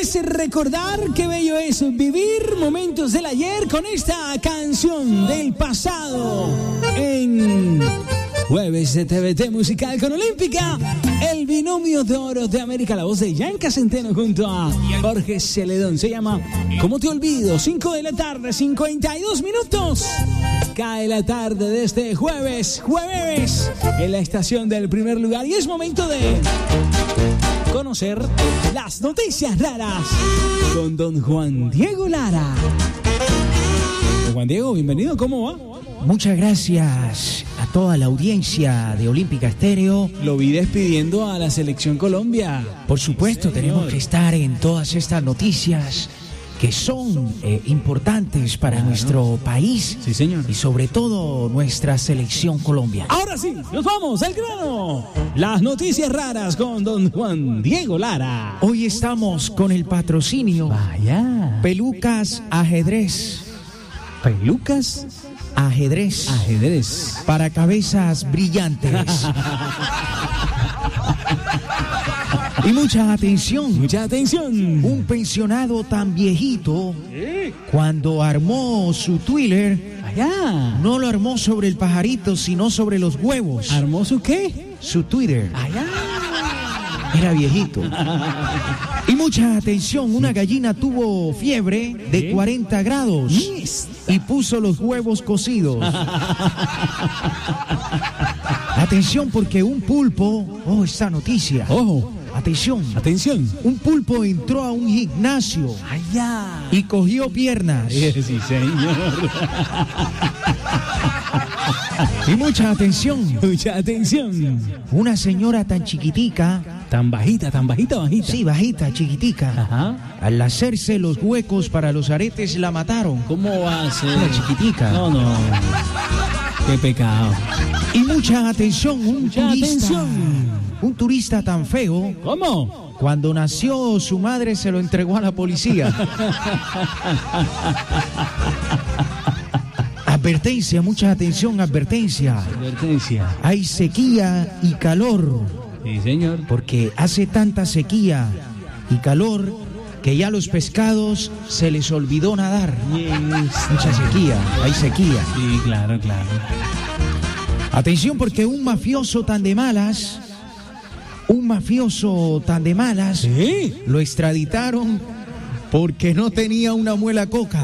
es recordar, qué bello es vivir momentos del ayer con esta canción del pasado en Jueves de TVT Musical con Olímpica, el binomio de oro de América, la voz de Yanka Centeno junto a Jorge Celedón. Se llama ¿Cómo te olvido? 5 de la tarde, 52 minutos. Cae la tarde de este jueves en la estación del primer lugar y es momento de conocer las noticias raras con don Juan Diego Lara. Don Juan Diego, bienvenido, ¿cómo va? Muchas gracias a toda la audiencia de Olímpica Estéreo. Lo vi despidiendo a la Selección Colombia. Por supuesto, tenemos que estar en todas estas noticias que son importantes para nuestro país. Sí, señor. Y sobre todo nuestra Selección Colombia. Ahora sí, nos vamos al grano. Las noticias raras con don Juan Diego Lara. Hoy estamos con el patrocinio. Vaya. Pelucas Ajedrez. Pelucas Ajedrez. Ajedrez. Para cabezas brillantes. Y mucha atención. Mucha atención. Un pensionado tan viejito, cuando armó su Twitter, Allá. no lo armó sobre el pajarito, sino sobre los huevos. ¿Armó su qué? Su Twitter. Allá. Era viejito. Y mucha atención, una gallina tuvo fiebre de 40 grados y puso los huevos cocidos. Atención porque un pulpo, esta noticia. Ojo. Atención. Atención. Un pulpo entró a un gimnasio Allá. y cogió piernas. Sí, señor. Y mucha atención. Mucha atención. Una señora tan chiquitica. Tan bajita, bajita. Sí, bajita, chiquitica. Ajá. Al hacerse los huecos para los aretes la mataron. ¿Cómo va a ser? Una chiquitica. No. Qué pecado. Y mucha atención, un turista tan feo. ¿Cómo? Cuando nació su madre se lo entregó a la policía. Advertencia, mucha atención, advertencia. Advertencia. Hay sequía y calor. Sí, señor. Porque hace tanta sequía y calor que ya a los pescados se les olvidó nadar. Mucha sequía, hay sequía. Sí, claro. Atención porque un mafioso tan de malas, ¿sí? Lo extraditaron porque no tenía una muela coca.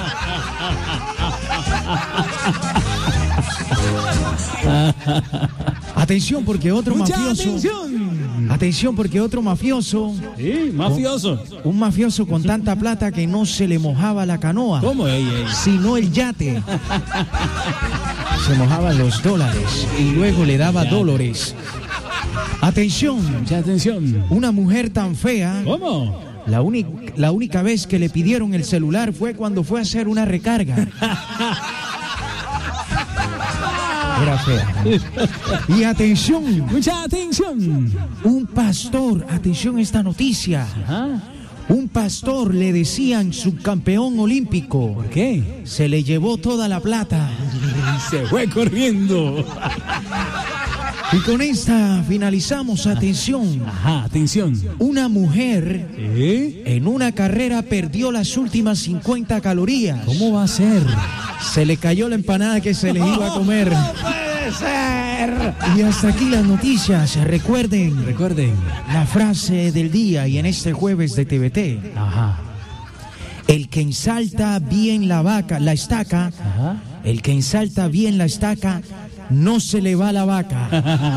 Atención porque otro mafioso. Atención porque otro mafioso. Sí, mafioso. Un mafioso con tanta plata que no se le mojaba la canoa. ¿Cómo ella? Sino el yate. Se mojaban los dólares y luego le daba dólares. Atención. Mucha atención. Una mujer tan fea. ¿Cómo? La única vez que le pidieron el celular fue cuando fue a hacer una recarga. Era fea. Y atención. Mucha atención. Un pastor, atención a esta noticia. Ajá. Un pastor le decían subcampeón olímpico. ¿Por qué? Se le llevó toda la plata. Se fue corriendo. Y con esta finalizamos. Atención. Ajá, atención. Una mujer ¿Sí? en una carrera perdió las últimas 50 calorías. ¿Cómo va a ser? Se le cayó la empanada que se les iba a comer. ¡No puede ser! Y hasta aquí las noticias. Recuerden la frase del día y en este jueves de TVT. Ajá. El que ensalta bien la estaca, Ajá. el que ensalta bien la estaca, no se le va la vaca.